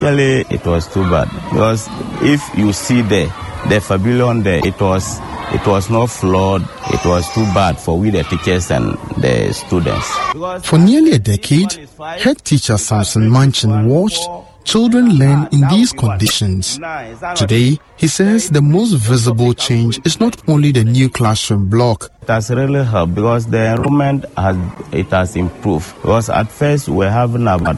Really, it was too bad because if you see the pavilion there, it was not flawed. It was too bad for we the teachers and the students. For nearly a decade, head teacher Samson Manchin watched children learn in these conditions. Today, he says the most visible change is not only the new classroom block. It has really helped because the enrollment has improved. Because at first we were having about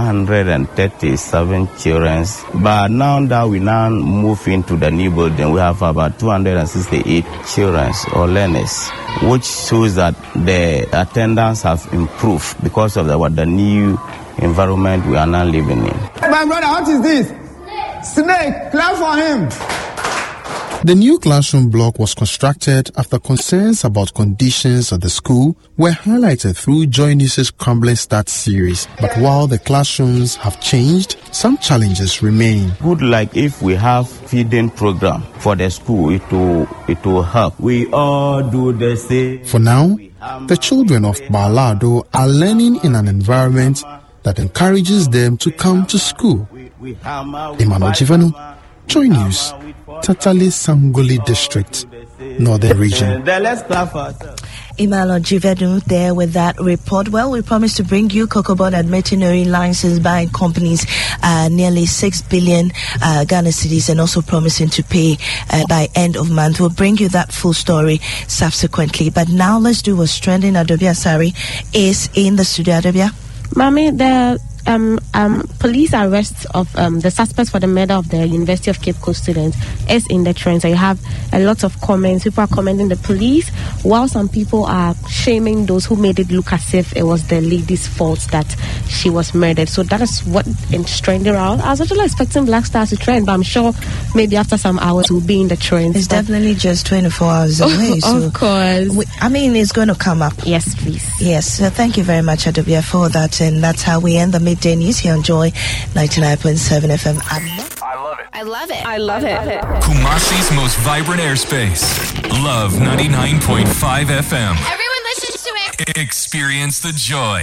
137 children, but now that we move into the new building, we have about 268 children or learners, which shows that the attendance have improved because of the new environment we are now living in. My brother, what is this? Snake, clap for him. The new classroom block was constructed after concerns about conditions at the school were highlighted through Joy News' Crumbling Start series. But while the classrooms have changed, some challenges remain. Good, like if we have feeding program for the school, it will help. We all do the same. For now, the children of Balado are learning in an environment that encourages them to come to school. Emmanuel Jivanu, Joy News, Tatale Sangoli District, Northern Region. Emmanuel Jivanu there with that report. Well, we promised to bring you Cocobon admitting license buying companies nearly 6 billion Ghana cedis and also promising to pay by end of month. We'll bring you that full story subsequently. But now let's do what's trending. Adobia Sari is in the studio. Adobia. Mommy, the police arrest of the suspects for the murder of the University of Cape Coast student is in the trend. So you have a lot of comments. People are commending the police, while some people are shaming those who made it look as if it was the lady's fault that she was murdered. So that is what is trending around. I was actually expecting Black Stars to trend, but I'm sure maybe after some hours we'll be in the trend. It's definitely just 24 hours away. Of course. It's going to come up. Yes, please. Yes. So thank you very much, Adobia, for that. And that's how we end the midday news here on Joy 99.7 FM. I love it. Kumasi's most vibrant airspace. Love 99.5 FM. Everyone listens to it. Experience the joy.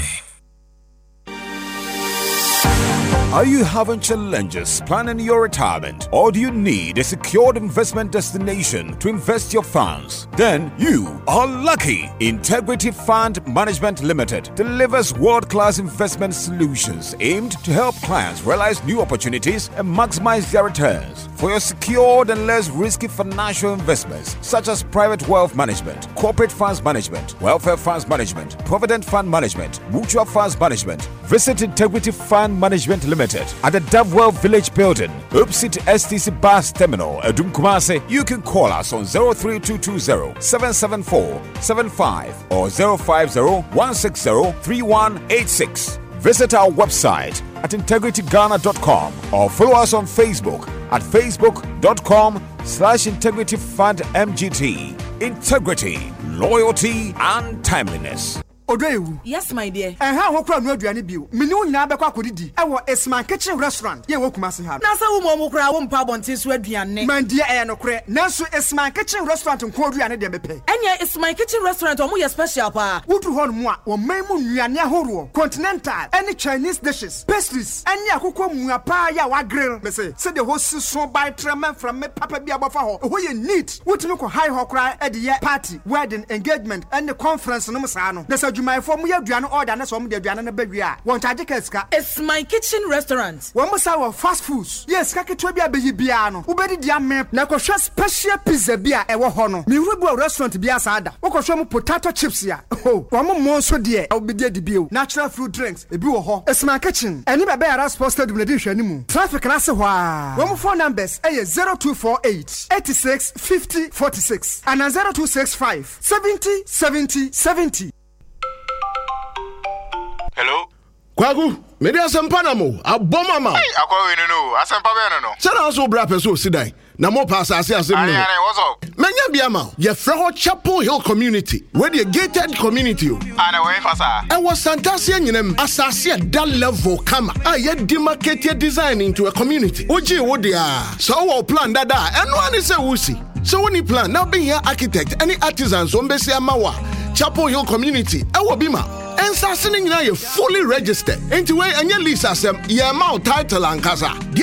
Are you having challenges planning your retirement, or do you need a secured investment destination to invest your funds? Then you are lucky. Integrity Fund Management Limited delivers world-class investment solutions aimed to help clients realize new opportunities and maximize their returns. For your secured and less risky financial investments, such as private wealth management, corporate funds management, welfare funds management, provident fund management, mutual funds management, visit Integrity Fund Management Limited at the Davwell Village Building, opposite STC Bus Terminal, Adum Kumasi. You can call us on 03220-774-75 or 050-160-3186. Visit our website at integrityghana.com or follow us on Facebook at facebook.com/integrityfundmgt. Integrity, loyalty, and timeliness. Odewu. Yes, my dear. And how wokra no aduane bio. Menu nyina be kwa kodidi. E wo Esman Kitchen Restaurant. Ye wo Kumasi ha. Na sa wo mo kra wo mpa bonten so aduane. Man dia e no kre. Nanso Esman Kitchen Restaurant nko aduane de mepe. Enya Esman Kitchen Restaurant o mo ye special pa. Wudu ho no mo a wo man mu nnuane ahoro. Continental, any Chinese dishes, pastries, any akoko mua pa ya wa grill. Me say the host so by tremen from me papa bi abofa ho. Ho ye neat. Wutumi ko high ho kra e de ye party, wedding, engagement and the conference no sa no. My form ya duane order na so mo de duane na ba wi a won charge ka. It's my kitchen restaurant. Won mo sa fast foods. Yes, ka ketwa bi abeyi bia no. Wo be di ame na ko hwa special pizza bia e wo ho no. Mi rubu restaurant bia sa ada. Wo ko hwa mo potato chips ya. Oh, won mo so de e wo be di bio. Natural fruit drinks e bi wo ho. It's my kitchen. Eni ba ya sports stadium na di hwani mu. Traffic na se ho a. Won mo phone numbers e 0248 86 50 46 and 0265 70 70 70. Hello? Kwagu, mede asempa na mo, aboma ma. Hey, akwa we no, asempa be no. Sana so bra peso sidai. Na mo pa asase asem no. Aye, what's up? Menya bia ma, ye fra ho Chapel Hill community, where the gated community. Ana we fasa. E was Santasia nyinem, asase that level kama. Ye demarcated design into a community. Oji wo dia. So our plan dada, eno ani se wusi. So when you plan, now be here architect, any artisans on besi amawa. Chapel Hill community, e wo bima. ensase no nyina yɛ fully registered. Enti we anya lease asɛm, yɛ ma title ankasa.